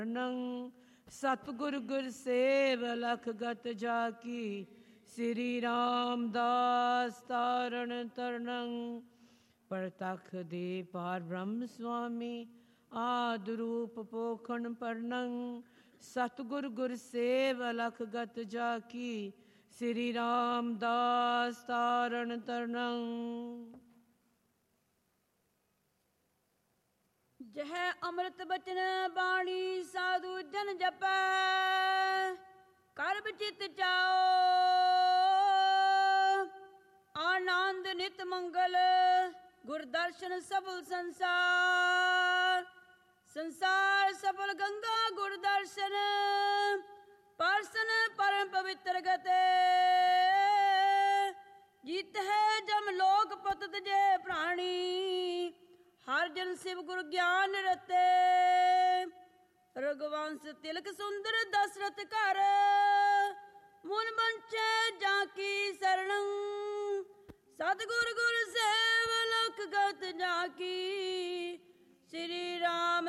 ਸਤਿਗੁਰ ਗੁਰ ਸੇਵ ਲਖ ਗਤ ਜਾ ਕੀ। ਸ੍ਰੀ ਰਾਮਦਾਸ ਤਾਰਨ ਤਰਨੰ। ਪ੍ਰਤਖ ਦੇ ਪਾਰ ਬ੍ਰਹਮ ਸੁਆਮੀ ਆਦ ਰੂਪ ਪੋਖਣ ਪਰਨੰ। ਸਤਿਗੁਰ ਗੁਰ ਸੇਵ ਲਖ ਗਤ ਜਾ ਕੀ। ਸ੍ਰੀ ਰਾਮਦਾਸ ਤਾਰਨ ਤਰਨੰ। ਜਹ ਅੰਮ੍ਰਿਤ ਬਚਨ ਬਾਣੀ ਸਾਧੂ ਜਨ ਜਪੈ। ਕਰ ਬਚਿਤ ਚਾਓ ਆਨੰਦ ਨਿਤ ਮੰਗਲ। ਗੁਰ ਦਰਸ਼ਨ ਸਫਲ ਸੰਸਾਰ। ਸੰਸਾਰ ਸਫਲ ਗੰਗਾ ਗੁਰ ਦਰਸ਼ਨ। ਪਰਸਨ ਪਰਮ ਪਵਿੱਤਰ ਗਤੇ। ਜੀਤ ਹੈ ਜਮ ਲੋਕ ਪਤਤ ਜੇ ਪ੍ਰਾਣੀ। ਹਰ ਜਨ ਸਿਵ ਗੁਰ ਗਿਆਨ ਰਤੇ। ਰਘੁਵੰਸ਼ ਤਿਲਕ ਸੁੰਦਰ ਦਸਰਥ ਘਰ। ਮੁਨ ਬੰਚੈ ਜਾਂ ਕੀ ਸਰਣੰ। ਸਤਿਗੁਰ ਗੁਰ ਸੇਵ ਲਖ ਗਤ ਜਾ ਕੀ। ਸ੍ਰੀ ਰਾਮ